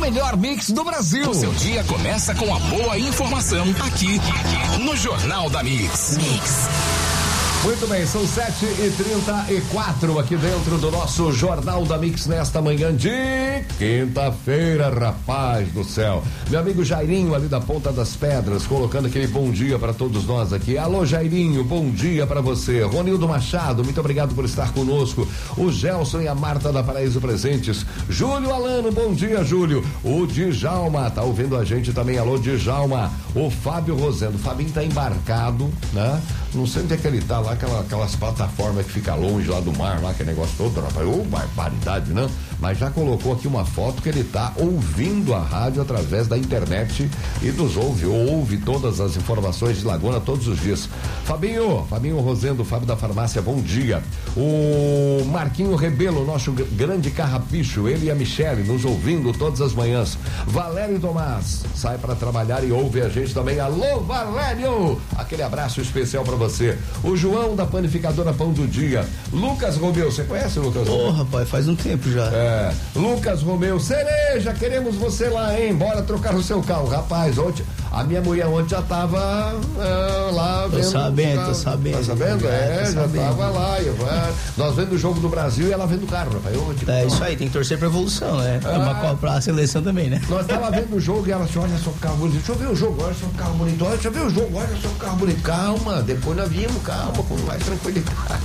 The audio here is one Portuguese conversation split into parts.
melhor mix do Brasil. O seu dia começa com a boa informação aqui no Jornal da Mix. Muito bem, são 7h34 aqui dentro do nosso Jornal da Mix nesta manhã de quinta-feira, rapaz do céu. Meu amigo Jairinho ali da Ponta das Pedras, colocando aquele bom dia para todos nós aqui. Alô Jairinho, bom dia para você. Ronildo Machado, muito obrigado por estar conosco. O Gelson e a Marta da Paraíso Presentes. Júlio Alano, bom dia Júlio. O Djalma, tá ouvindo a gente também, alô Djalma. O Fábio Rosendo, o Fabinho tá embarcado, né? Não sei onde é que ele tá lá, aquelas plataformas que fica longe lá do mar, lá, aquele negócio todo, rapaz, barbaridade, né? Mas já colocou aqui uma foto que ele tá ouvindo a rádio através da internet e nos ouve todas as informações de Laguna todos os dias. Fabinho Rosendo, Fábio da Farmácia, bom dia. O Marquinho Rebelo, nosso grande carrapicho, ele e a Michele nos ouvindo todas as manhãs. Valério Tomás, sai para trabalhar e ouve a gente também. Alô, Valério! Aquele abraço especial para você. O João da Panificadora Pão do Dia. Lucas Romeu, você conhece o Lucas Romeu? Rapaz, faz um tempo já. Lucas Romeu, Cereja, queremos você lá, hein? Bora trocar o seu carro. Rapaz, ontem, a minha mulher ontem já tava lá vendo. Tô sabendo. Tá sabendo? Já tava lá. Nós vendo o jogo do Brasil e ela vendo o carro, rapaz. Isso aí, tem que torcer pra evolução, né? Pra a seleção também, né? Nós tava vendo o jogo e ela disse, olha só o carro bonito. Deixa eu ver o jogo, olha só o carro bonito. Deixa eu ver o jogo, olha só o carro bonito. Calma, depois nós vimos, calma, com mais tranquilidade.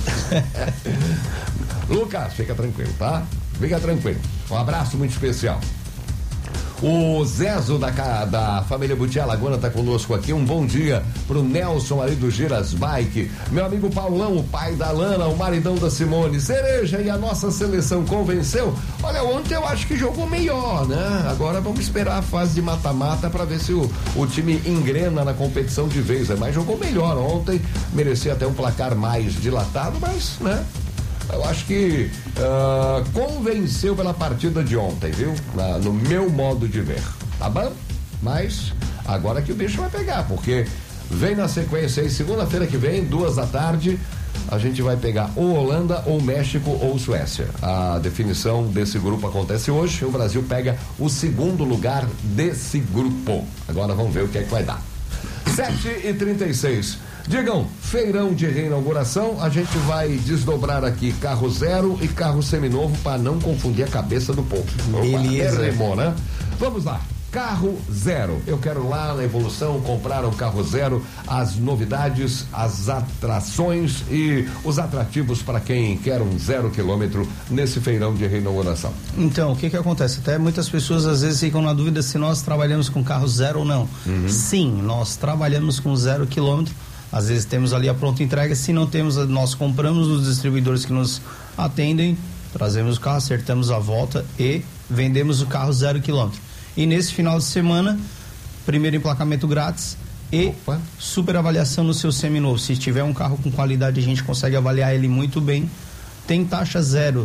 Lucas, fica tranquilo, tá? Fica tranquilo. Um abraço muito especial. O Zezo da família Butiá Laguna tá conosco aqui. Um bom dia pro Nelson ali do Giras Bike. Meu amigo Paulão, o pai da Lana, o maridão da Simone. Cereja, e a nossa seleção convenceu? Olha, ontem eu acho que jogou melhor, né? Agora vamos esperar a fase de mata-mata para ver se o time engrena na competição de vez, né? Mas jogou melhor ontem, merecia até um placar mais dilatado, mas, né? Eu acho que convenceu pela partida de ontem, viu? No meu modo de ver, tá bom? Mas agora que o bicho vai pegar, porque vem na sequência aí, segunda-feira que vem, 14h, a gente vai pegar ou Holanda, ou México, ou Suécia. A definição desse grupo acontece hoje, o Brasil pega o segundo lugar desse grupo. Agora vamos ver o que é que vai dar. 7h36. Digam, feirão de reinauguração, a gente vai desdobrar aqui carro zero e carro seminovo para não confundir a cabeça do povo. Beleza. Né? Vamos lá, carro zero. Eu quero lá na Evolução comprar um carro zero, as novidades, as atrações e os atrativos para quem quer um 0 km nesse feirão de reinauguração. Então, o que acontece? Até muitas pessoas às vezes ficam na dúvida se nós trabalhamos com carro zero ou não. Sim, nós trabalhamos com 0 km. Às vezes temos ali a pronta entrega, se não temos, nós compramos nos distribuidores que nos atendem, trazemos o carro, acertamos a volta e vendemos o carro 0 km. E nesse final de semana, primeiro emplacamento grátis e super avaliação no seu seminovo. Se tiver um carro com qualidade, a gente consegue avaliar ele muito bem. Tem taxa zero,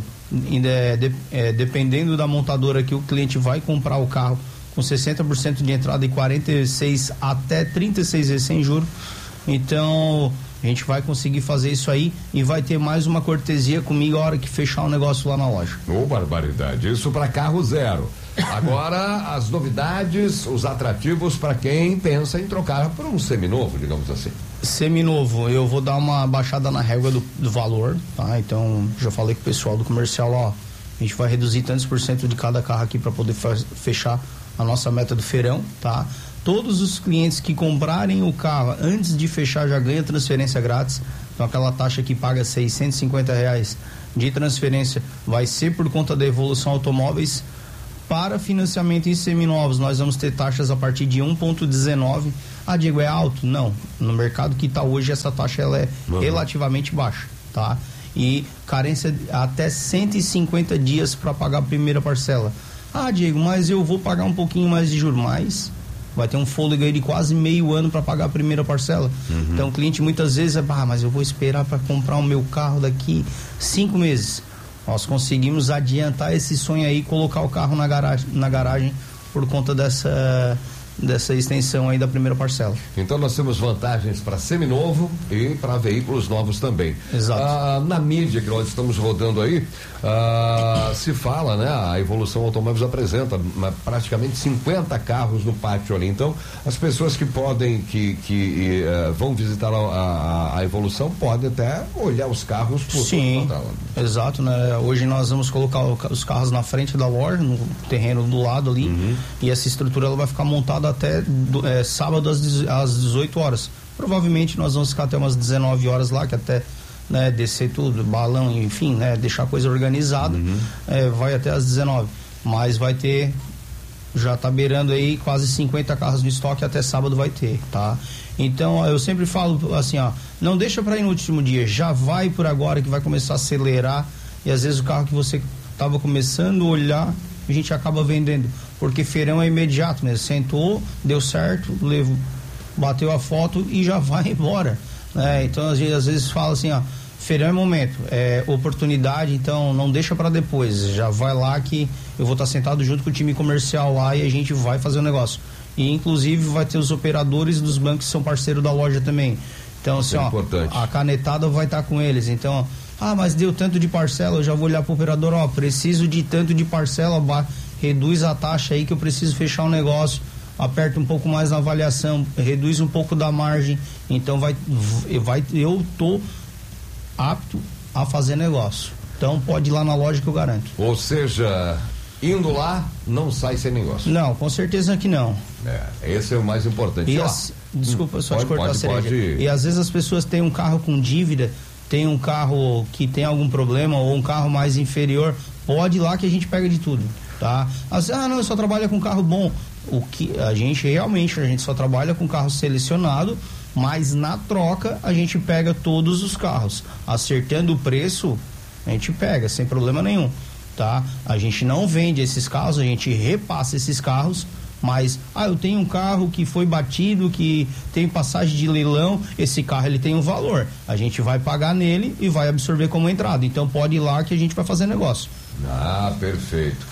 dependendo da montadora que o cliente vai comprar o carro, com 60% de entrada e 46 até 36 vezes sem juros. Então, a gente vai conseguir fazer isso aí e vai ter mais uma cortesia comigo a hora que fechar o negócio lá na loja. Barbaridade, isso para carro zero. Agora, as novidades, os atrativos para quem pensa em trocar por um seminovo, digamos assim. Seminovo, eu vou dar uma baixada na régua do valor, tá? Então, já falei com o pessoal do comercial, ó, a gente vai reduzir tantos por cento de cada carro aqui para poder fechar a nossa meta do feirão, tá? Todos os clientes que comprarem o carro antes de fechar já ganham transferência grátis. Então aquela taxa que paga R$650 de transferência vai ser por conta da Evolução Automóveis. Para financiamento em seminovos nós vamos ter taxas a partir de 1,19. Diego, é alto? Não. No mercado que está hoje essa taxa ela é relativamente baixa, tá? E carência até 150 dias para pagar a primeira parcela. Diego, mas eu vou pagar um pouquinho mais de juros, mas vai ter um fôlego aí de quase meio ano para pagar a primeira parcela. Então o cliente muitas vezes mas eu vou esperar para comprar o meu carro daqui 5 meses. Nós conseguimos adiantar esse sonho aí e colocar o carro na garagem por conta dessa extensão aí da primeira parcela. Então nós temos vantagens para seminovo e para veículos novos também. Exato. Na mídia que nós estamos rodando aí, se fala, né? A Evolução Automóveis apresenta praticamente 50 carros no pátio ali. Então as pessoas que podem, que vão visitar a Evolução podem até olhar os carros por Sim, exato, né? Hoje nós vamos colocar os carros na frente da loja, no terreno do lado ali, e essa estrutura ela vai ficar montada até sábado às 18 horas. Provavelmente nós vamos ficar até umas 19 horas lá, que até, né, descer tudo, balão, enfim, né, deixar a coisa organizada, vai até às 19. Mas vai ter, já tá beirando aí quase 50 carros no estoque, até sábado vai ter, tá? Então eu sempre falo assim, ó, não deixa para ir no último dia, já vai por agora que vai começar a acelerar, e às vezes o carro que você tava começando a olhar, a gente acaba vendendo, porque feirão é imediato, né? Sentou, deu certo, bateu a foto e já vai embora, né? Então às vezes fala assim, ó, feirão é momento, é oportunidade, então não deixa para depois, já vai lá que eu vou estar sentado junto com o time comercial lá e a gente vai fazer o negócio. E inclusive vai ter os operadores dos bancos que são parceiros da loja também. Então assim, ó, a canetada vai estar com eles. Então, mas deu tanto de parcela, eu já vou olhar pro operador, ó, preciso de tanto de parcela, reduz a taxa aí que eu preciso fechar o negócio, aperta um pouco mais na avaliação, reduz um pouco da margem. Então eu tô apto a fazer negócio. Então pode ir lá na loja que eu garanto. Ou seja, indo lá, não sai sem negócio. Não, com certeza que não. Esse é o mais importante. Desculpa, só te cortar a cereja. E às vezes as pessoas têm um carro com dívida, tem um carro que tem algum problema ou um carro mais inferior, pode ir lá que a gente pega de tudo, tá? Não, eu só trabalho com carro bom. O que a gente só trabalha com carro selecionado, mas na troca a gente pega todos os carros. Acertando o preço, a gente pega sem problema nenhum, tá? A gente não vende esses carros, a gente repassa esses carros, mas eu tenho um carro que foi batido, que tem passagem de leilão, esse carro ele tem um valor, a gente vai pagar nele e vai absorver como entrada, então pode ir lá que a gente vai fazer negócio. Perfeito.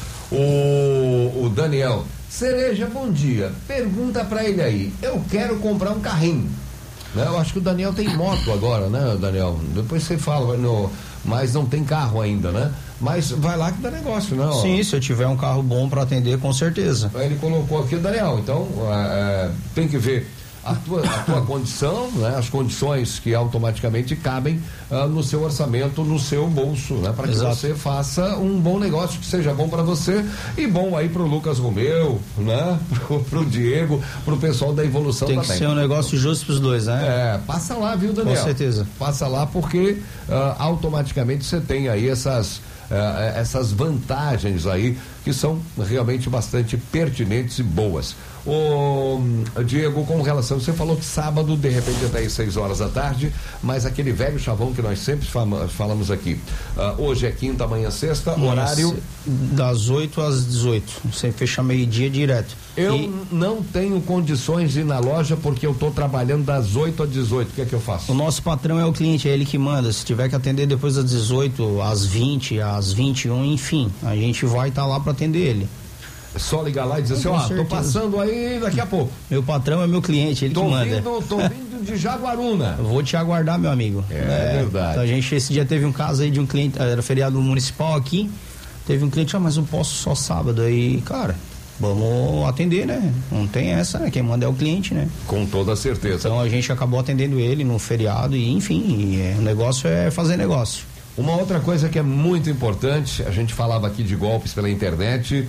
O Daniel Cereja, bom dia, pergunta pra ele aí, eu quero comprar um carrinho, né? Eu acho que o Daniel tem moto agora, né, Daniel? Depois você fala, mas não tem carro ainda, né? Mas vai lá que dá negócio, né? Sim, se eu tiver um carro bom para atender, com certeza. Ele colocou aqui, Daniel, então tem que ver a tua condição, né? As condições que automaticamente cabem no seu orçamento, no seu bolso, né? Para que você faça um bom negócio, que seja bom para você e bom aí pro Lucas Romeu, né? Pro Diego, pro pessoal da Evolução também. Tem que ser um negócio justo pros dois, né? Passa lá, viu, Daniel? Com certeza. Passa lá porque automaticamente você tem aí essas vantagens aí que são realmente bastante pertinentes e boas. Diego, com relação, você falou que sábado, de repente até às 6 horas da tarde, mas aquele velho chavão que nós sempre falamos aqui, hoje é quinta, amanhã sexta, horário das 8 às 18, você fecha meio-dia direto. Eu não tenho condições de ir na loja porque eu estou trabalhando das 8 às 18, o que é que eu faço? O nosso patrão é o cliente, é ele que manda, se tiver que atender depois das 18, às 20, às 21, enfim, a gente vai estar lá para atender ele. É só ligar lá e dizer assim, tô passando aí daqui a pouco. Meu patrão é meu cliente, ele que manda. Tô vindo de Jaguaruna. Eu vou te aguardar, meu amigo. É verdade. Então esse dia teve um caso aí de um cliente, era feriado municipal aqui, teve um cliente, mas eu posso só sábado, aí, cara, vamos atender, né? Não tem essa, né? Quem manda é o cliente, né? Com toda certeza. Então a gente acabou atendendo ele no feriado e enfim, o negócio é fazer negócio. Uma outra coisa que é muito importante, a gente falava aqui de golpes pela internet,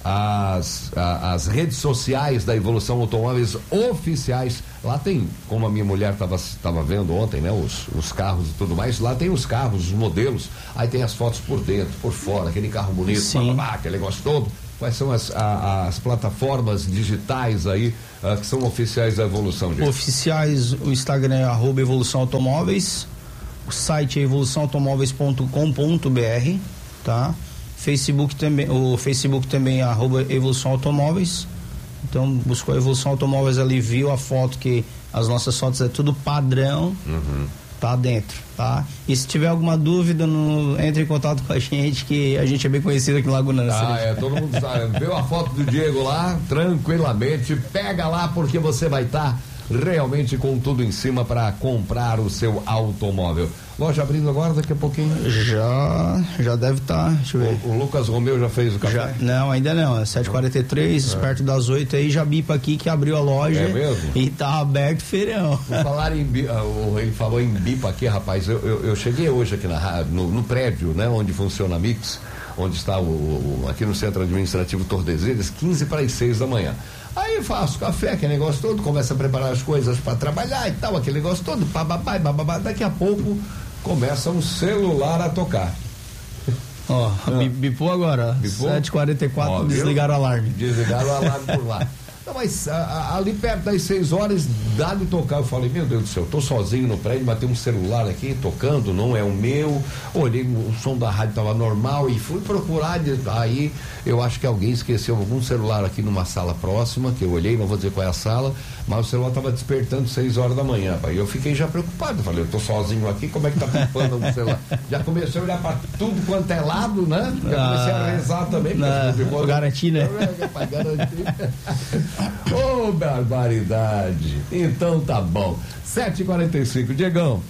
as redes sociais da Evolução Automóveis oficiais, lá tem, como a minha mulher estava vendo ontem, né, os carros e tudo mais, lá tem os carros, os modelos, aí tem as fotos por dentro, por fora, aquele carro bonito, aquele negócio todo. Quais são as plataformas digitais aí que são oficiais da Evolução, gente? Oficiais, o Instagram é @Evolução Automóveis, o site é evoluçãoautomóveis.com.br, tá? Facebook também, o Facebook também é @Evolução Automóveis. Então buscou a Evolução Automóveis ali, viu a foto, que as nossas fotos é tudo padrão. tá dentro, tá? E se tiver alguma dúvida, entre em contato com a gente, que a gente é bem conhecido aqui em Laguna. Todo mundo sabe. Viu a foto do Diego lá, tranquilamente, pega lá, porque você vai estar realmente com tudo em cima para comprar o seu automóvel. Loja abrindo agora, daqui a pouquinho? Já deve estar, deixa eu ver. O Lucas Romeu já fez o café? Não, ainda não, é 7h43, perto das 8 aí, já bipa aqui que abriu a loja. É mesmo? E tá aberto feirão. Por falar em ele falou em bipa aqui, rapaz, eu cheguei hoje aqui no prédio, né, onde funciona a Mix, onde está aqui no Centro Administrativo Tordesilhas, 15:45 da manhã. Aí faço café, aquele negócio todo, começo a preparar as coisas para trabalhar e tal, aquele negócio todo, bababá, daqui a pouco começa um celular a tocar. Ó, bipou agora, 7h44, desligaram o alarme. Desligaram o alarme por lá. Não, mas ali perto das 6 horas, dá-lhe tocar. Eu falei, meu Deus do céu, tô sozinho no prédio, mas tem um celular aqui tocando, não é o meu. Olhei, o som da rádio tava normal e fui procurar. Aí eu acho que alguém esqueceu algum celular aqui numa sala próxima, que eu olhei, não vou dizer qual é a sala, mas o celular tava despertando 6 horas da manhã. Aí eu fiquei já preocupado. Falei, eu tô sozinho aqui, como é que tá pipando o celular? Já comecei a olhar para tudo quanto é lado, né? Já comecei a rezar também. Pra garantir, né? Pra garantir. Ô, barbaridade. Então tá bom. 7h45, Diegão.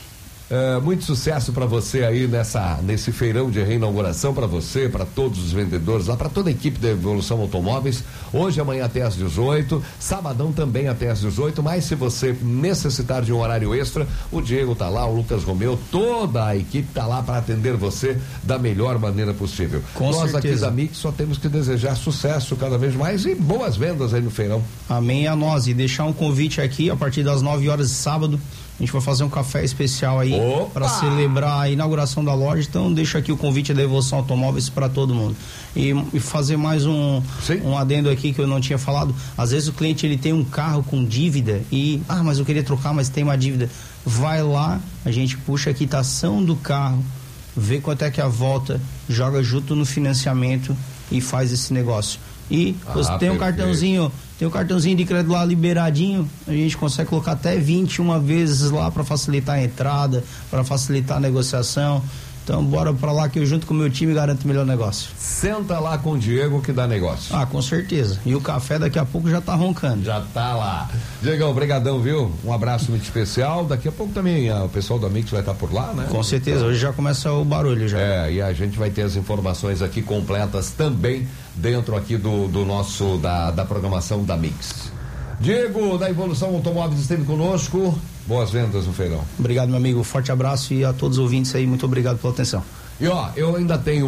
Muito sucesso para você aí nesse feirão de reinauguração, para você, para todos os vendedores lá, para toda a equipe da Evolução Automóveis. Hoje, amanhã até às 18, sabadão também até às 18, mas se você necessitar de um horário extra, o Diego tá lá, o Lucas Romeu, toda a equipe tá lá para atender você da melhor maneira possível. Com Nós certeza. aqui da Mix só temos que desejar sucesso cada vez mais e boas vendas aí no feirão. Amém a nós, e deixar um convite aqui a partir das 9 horas de sábado. A gente vai fazer um café especial aí para celebrar a inauguração da loja. Então deixa aqui o convite da Evolução Automóveis para todo mundo. E fazer mais um adendo aqui que eu não tinha falado. Às vezes o cliente ele tem um carro com dívida e mas eu queria trocar, mas tem uma dívida. Vai lá, a gente puxa a quitação do carro, vê quanto é que a volta, joga junto no financiamento e faz esse negócio. E você tem um cartãozinho, de crédito lá liberadinho, a gente consegue colocar até 21 vezes lá para facilitar a entrada, para facilitar a negociação. Então bora pra lá que eu junto com o meu time garanto o melhor negócio. Senta lá com o Diego que dá negócio. Com certeza. E o café daqui a pouco já tá roncando. Já tá lá. Diegão, brigadão, viu? Um abraço muito especial. Daqui a pouco também o pessoal da Mix vai estar por lá, né? Com certeza, hoje já começa o barulho já. E a gente vai ter as informações aqui completas também dentro aqui do nosso, da programação da Mix. Diego, da Evolução Automóveis, esteve conosco. Boas vendas no feirão. Obrigado, meu amigo. Forte abraço e a todos os ouvintes aí, muito obrigado pela atenção. E eu ainda tenho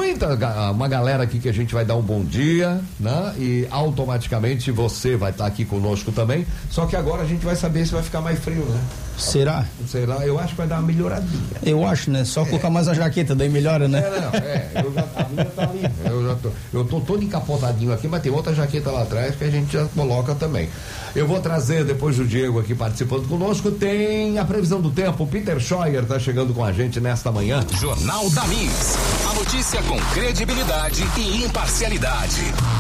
uma galera aqui que a gente vai dar um bom dia, né? E automaticamente você vai estar aqui conosco também. Só que agora a gente vai saber se vai ficar mais frio, né? Será? Eu acho que vai dar uma melhoradinha. Eu acho, né? Só colocar mais a jaqueta, daí melhora, né? A minha tá ali. Eu tô todo encapotadinho aqui, mas tem outra jaqueta lá atrás que a gente já coloca também. Eu vou trazer depois do Diego aqui participando conosco, tem a previsão do tempo. O Peter Scheuer tá chegando com a gente nesta manhã. Jornal da Mix. A notícia com credibilidade e imparcialidade.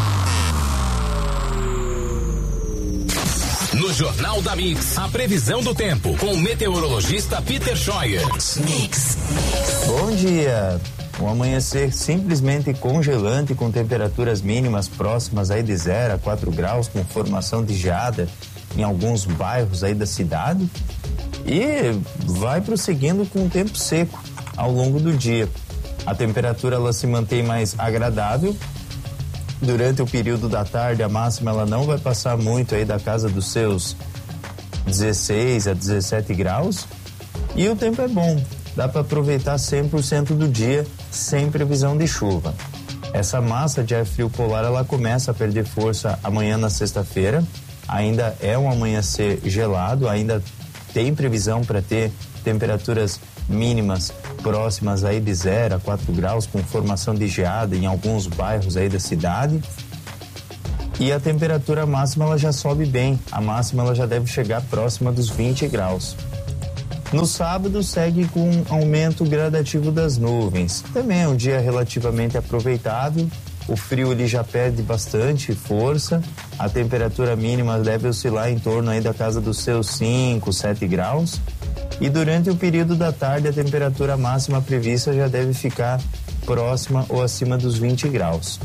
No Jornal da Mix, a previsão do tempo com o meteorologista Peter Scheuer. Mix. Bom dia. Um amanhecer simplesmente congelante com temperaturas mínimas próximas aí de 0 a 4 graus, com formação de geada em alguns bairros aí da cidade, e vai prosseguindo com o tempo seco ao longo do dia. A temperatura ela se mantém mais agradável. Durante o período da tarde, a máxima ela não vai passar muito aí da casa dos seus 16 a 17 graus. E o tempo é bom, dá para aproveitar 100% do dia sem previsão de chuva. Essa massa de ar frio polar ela começa a perder força amanhã na sexta-feira. Ainda é um amanhecer gelado, ainda tem previsão para ter temperaturas mínimas próximas aí de 0 a 4 graus, com formação de geada em alguns bairros aí da cidade. E a temperatura máxima ela já sobe bem, a máxima ela já deve chegar próxima dos 20 graus. No sábado segue com um aumento gradativo das nuvens. Também é um dia relativamente aproveitável. O frio ele já perde bastante força. A temperatura mínima deve oscilar em torno aí da casa dos seus 5, 7 graus. e durante o período da tarde a temperatura máxima prevista já deve ficar próxima ou acima dos 20 graus.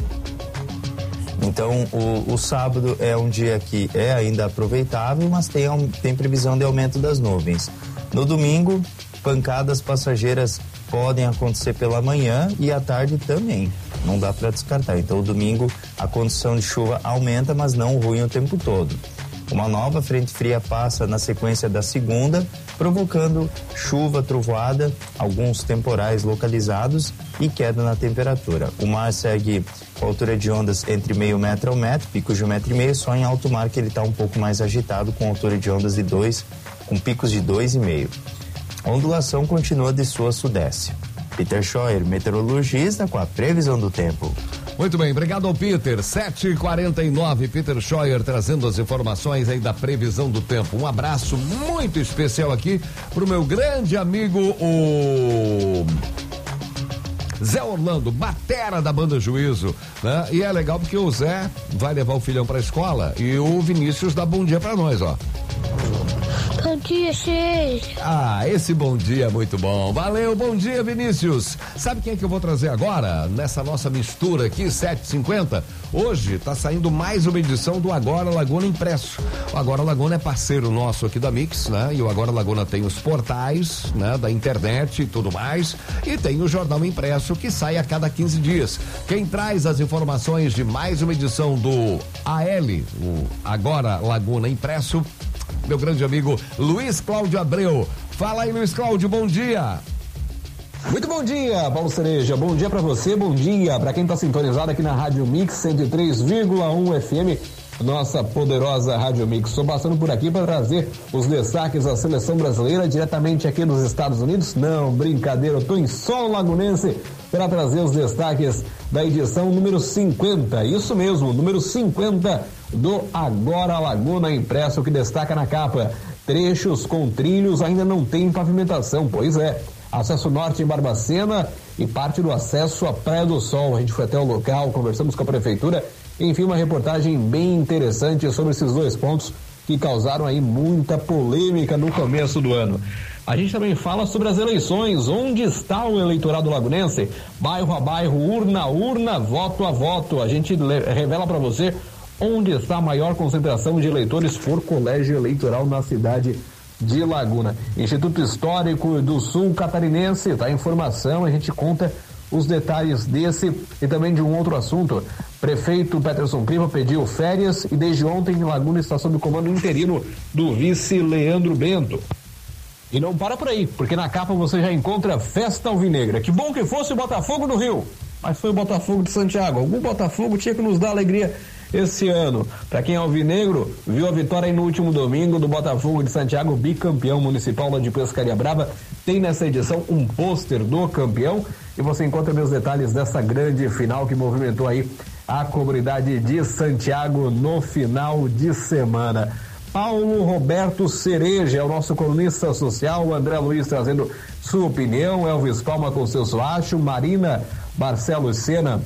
Então, o sábado é um dia que é ainda aproveitável, mas tem previsão de aumento das nuvens. No domingo, pancadas passageiras podem acontecer pela manhã e à tarde também. Não dá para descartar. Então, o domingo a condição de chuva aumenta, mas não ruim o tempo todo. Uma nova frente fria passa na sequência da segunda, provocando chuva, trovoada, alguns temporais localizados e queda na temperatura. O mar segue com altura de ondas entre meio metro a 1 metro, picos de 1,5 metro, só em alto mar que ele está um pouco mais agitado, com altura de ondas de 2, com picos de 2,5. A ondulação continua de sul a sudeste. Peter Scheuer, meteorologista, com a previsão do tempo. Muito bem, obrigado ao Peter. 7h49, Peter Scheuer trazendo as informações aí da previsão do tempo. Um abraço muito especial aqui pro meu grande amigo, o Zé Orlando, batera da Banda Juízo, né? E é legal porque o Zé vai levar o filhão pra escola e o Vinícius dá bom dia pra nós, ó. Bom dia, Cês. Ah, esse bom dia é muito bom. Valeu, bom dia, Vinícius. Sabe quem é que eu vou trazer agora? Nessa nossa mistura aqui, 7h50. Hoje tá saindo mais uma edição do Agora Laguna Impresso. O Agora Laguna é parceiro nosso aqui da Mix, né? E o Agora Laguna tem os portais, né? Da internet e tudo mais. E tem o Jornal Impresso que sai a cada 15 dias. Quem traz as informações de mais uma edição do AL, o Agora Laguna Impresso, meu grande amigo Luiz Cláudio Abreu. Fala aí, Luiz Cláudio, bom dia. Muito bom dia, Paulo Cereja. Bom dia pra você, bom dia pra quem tá sintonizado aqui na Rádio Mix 103,1 FM, nossa poderosa Rádio Mix. Estou passando por aqui para trazer os destaques da seleção brasileira diretamente aqui dos Estados Unidos. Não, brincadeira, eu tô em solo lagunense para trazer os destaques da edição número 50. Isso mesmo, número 50 do Agora Laguna Impresso, que destaca na capa: trechos com trilhos ainda não tem pavimentação. Pois é, acesso norte em Barbacena e parte do acesso à Praia do Sol. A gente foi até o local, conversamos com a prefeitura, enfim, uma reportagem bem interessante sobre esses dois pontos que causaram aí muita polêmica no começo do ano. A gente também fala sobre as eleições, onde está o eleitorado lagunense, bairro a bairro, urna a urna, voto a voto. A gente revela para você onde está a maior concentração de eleitores por colégio eleitoral na cidade de Laguna. Instituto Histórico do Sul Catarinense, tá a informação, a gente conta os detalhes desse e também de um outro assunto. Prefeito Peterson Priva pediu férias e desde ontem Laguna está sob o comando interino do vice Leandro Bento. E não para por aí, porque na capa você já encontra Festa Alvinegra. Que bom que fosse o Botafogo do Rio, mas foi o Botafogo de Santiago. Algum Botafogo tinha que nos dar alegria esse ano. Para quem é alvinegro, viu a vitória aí no último domingo do Botafogo de Santiago, bicampeão municipal lá de Pescaria Brava. Tem nessa edição um pôster do campeão e você encontra meus detalhes dessa grande final que movimentou aí a comunidade de Santiago no final de semana. Paulo Roberto Cereja é o nosso colunista social, o André Luiz trazendo sua opinião, Elvis Palma com seu Soacho, Mariana Barcelos Sena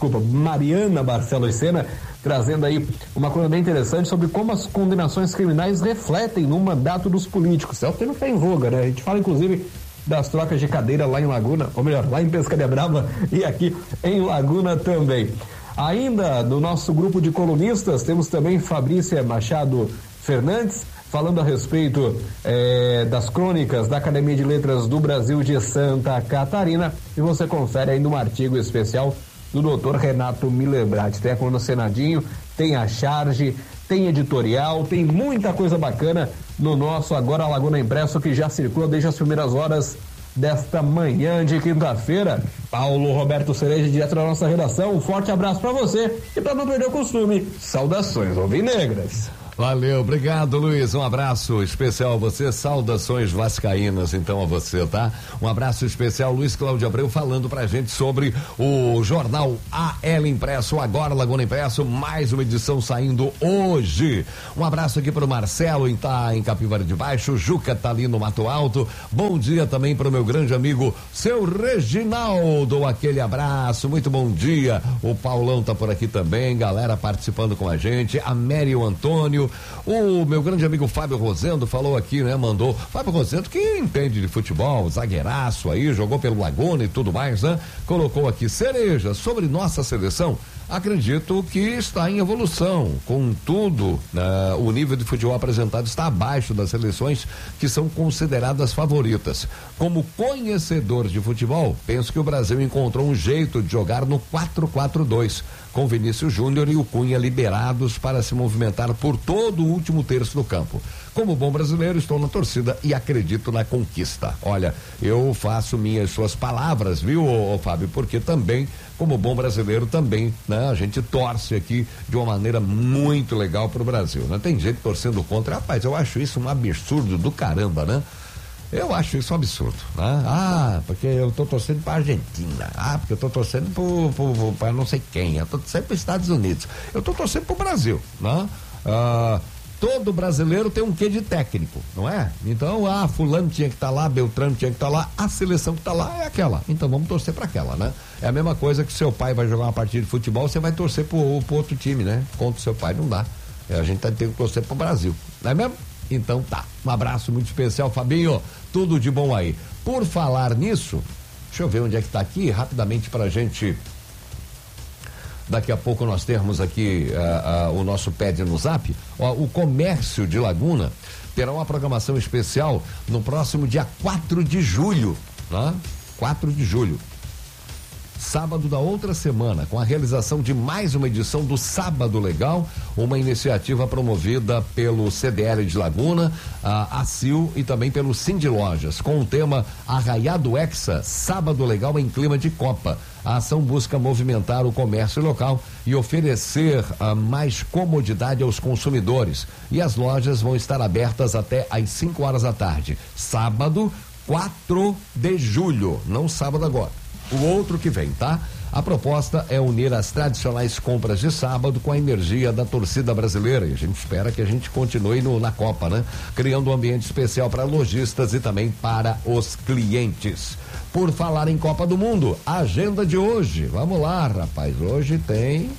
trazendo aí uma coisa bem interessante sobre como as condenações criminais refletem no mandato dos políticos. É o tema que está em voga, né? A gente fala inclusive das trocas de cadeira lá em Laguna, ou melhor, lá em Pescaria Brava e aqui em Laguna também. Ainda do nosso grupo de colunistas temos também Fabrícia Machado Fernandes, falando a respeito das crônicas da Academia de Letras do Brasil de Santa Catarina, e você confere ainda um artigo especial do Dr. Renato Milebrat. Tem a coluna Senadinho, tem a charge, tem editorial, tem muita coisa bacana no nosso Agora Laguna Impresso, que já circula desde as primeiras horas desta manhã de quinta-feira. Paulo Roberto Cereja, direto da nossa redação, um forte abraço para você e para não perder o costume, saudações alvinegras. Valeu, obrigado, Luiz. Um abraço especial a você, saudações vascaínas, então, a você, tá? Um abraço especial, Luiz Cláudio Abreu, falando pra gente sobre o jornal AL Impresso, Agora Laguna Impresso, mais uma edição saindo hoje. Um abraço aqui pro Marcelo, tá em Capivari de Baixo, Juca tá ali no Mato Alto. Bom dia também pro meu grande amigo, seu Reginaldo, aquele abraço, muito bom dia. O Paulão tá por aqui também, galera participando com a gente, a Mary e o Antônio, Brasil. O meu grande amigo Fábio Rosendo falou aqui, né? Mandou. Fábio Rosendo, que entende de futebol, zagueiraço aí, jogou pelo Laguna e tudo mais, né? Colocou aqui, Cereja, sobre nossa seleção, acredito que está em evolução. Contudo, o nível de futebol apresentado está abaixo das seleções que são consideradas favoritas. Como conhecedor de futebol, penso que o Brasil encontrou um jeito de jogar no 4-4-2, com Vinícius Júnior e o Cunha liberados para se movimentar por todo o último terço do campo. Como bom brasileiro, estou na torcida e acredito na conquista. Olha, eu faço suas palavras, viu, Fábio? Porque também, como bom brasileiro, também, né? A gente torce aqui de uma maneira muito legal pro Brasil, né? Tem gente torcendo contra. Rapaz, eu acho isso um absurdo do caramba, né? Eu acho isso um absurdo, né? Porque eu tô torcendo pra Argentina. Porque eu tô torcendo pra não sei quem. Eu tô torcendo pros Estados Unidos. Eu tô torcendo pro Brasil, né? Todo brasileiro tem um quê de técnico, não é? Então, fulano tinha que estar lá, Beltrano tinha que estar lá, a seleção que está lá é aquela. Então vamos torcer para aquela, né? É a mesma coisa que seu pai vai jogar uma partida de futebol, você vai torcer pro outro time, né? Contra o seu pai não dá. A gente tem que torcer pro Brasil, não é mesmo? Então tá. Um abraço muito especial, Fabinho. Tudo de bom aí. Por falar nisso, deixa eu ver onde é que tá aqui, rapidamente pra gente. Daqui a pouco nós temos aqui o nosso pad no Zap. O comércio de Laguna terá uma programação especial no próximo dia 4 de julho, né? 4 de julho. Sábado da outra semana, com a realização de mais uma edição do Sábado Legal, uma iniciativa promovida pelo CDL de Laguna, a CIL e também pelo Cindy Lojas, com o tema Arraiado Hexa, Sábado Legal em clima de Copa. A ação busca movimentar o comércio local e oferecer mais comodidade aos consumidores. E as lojas vão estar abertas até às 5 horas da tarde. Sábado, 4 de julho, não sábado agora. O outro que vem, tá? A proposta é unir as tradicionais compras de sábado com a energia da torcida brasileira, e a gente espera que a gente continue na Copa, né? Criando um ambiente especial para lojistas e também para os clientes. Por falar em Copa do Mundo, a agenda de hoje, vamos lá, rapaz, hoje tem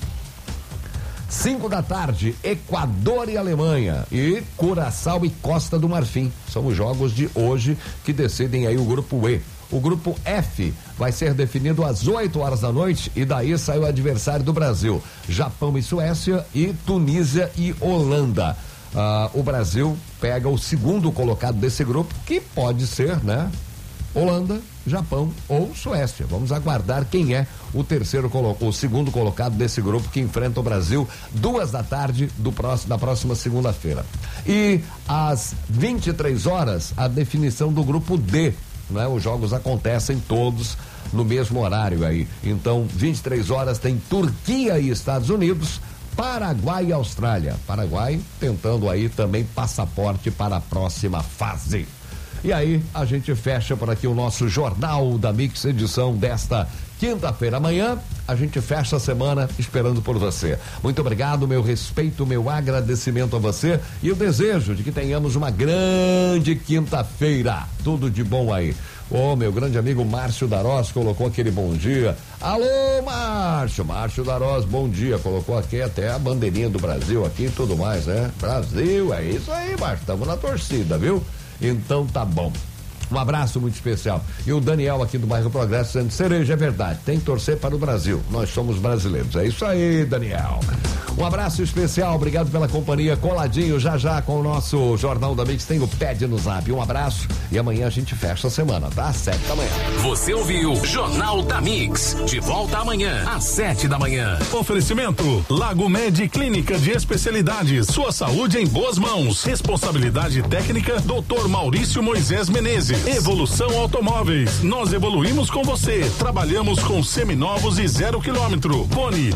5 da tarde, Equador e Alemanha, e Curaçao e Costa do Marfim, são os jogos de hoje que decidem aí o grupo E. O grupo F vai ser definido às 8 horas da noite e daí sai o adversário do Brasil, Japão e Suécia e Tunísia e Holanda. O Brasil pega o segundo colocado desse grupo, que pode ser, né? Holanda, Japão ou Suécia. Vamos aguardar quem é o segundo colocado desse grupo que enfrenta o Brasil 2 da tarde da próxima segunda-feira. E às 23 horas, a definição do grupo D. Né? Os jogos acontecem todos no mesmo horário aí. Então, 23 horas tem Turquia e Estados Unidos, Paraguai e Austrália. Paraguai tentando aí também passaporte para a próxima fase. E aí, a gente fecha por aqui o nosso Jornal da Mix, edição desta quinta-feira. Amanhã, a gente fecha a semana esperando por você. Muito obrigado, meu respeito, meu agradecimento a você e o desejo de que tenhamos uma grande quinta-feira. Tudo de bom aí. Meu grande amigo Márcio Darós colocou aquele bom dia. Alô, Márcio Darós, bom dia. Colocou aqui até a bandeirinha do Brasil aqui e tudo mais, né? Brasil, é isso aí, Márcio. Estamos na torcida, viu? Então tá bom. Um abraço muito especial. E o Daniel aqui do bairro Progresso dizendo, Cereja, é verdade, tem que torcer para o Brasil. Nós somos brasileiros. É isso aí, Daniel. Um abraço especial, obrigado pela companhia. Coladinho já com o nosso Jornal da Mix, tem o pad no Zap. Um abraço e amanhã a gente fecha a semana, tá? Às 7 da manhã. Você ouviu Jornal da Mix. De volta amanhã, às 7 da manhã. Oferecimento Lago Med Clínica de Especialidades. Sua saúde em boas mãos. Responsabilidade técnica, Dr. Maurício Moisés Menezes. Evolução Automóveis. Nós evoluímos com você. Trabalhamos com seminovos e 0 km. Fone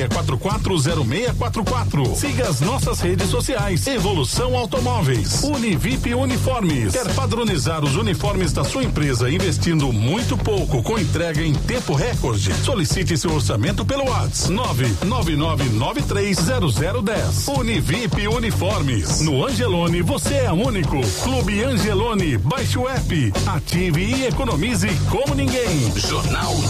36440644. Siga as nossas redes sociais. Evolução Automóveis. Univip Uniformes. Quer padronizar os uniformes da sua empresa investindo muito pouco com entrega em tempo recorde? Solicite seu orçamento pelo WhatsApp 999930010. Univip Uniformes. No Angelone você é único. Clube Angelone. Baixe o app, ative e economize como ninguém. Jornal